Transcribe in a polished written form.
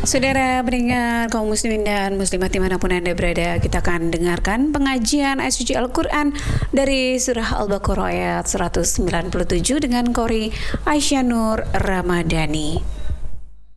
Saudara pendengar kaum muslimin dan muslimat dimanapun Anda berada, kita akan dengarkan pengajian ayat suci Al-Quran dari surah Al-Baqarah ayat 197 dengan Qori Aisyah Nur Ramadhani.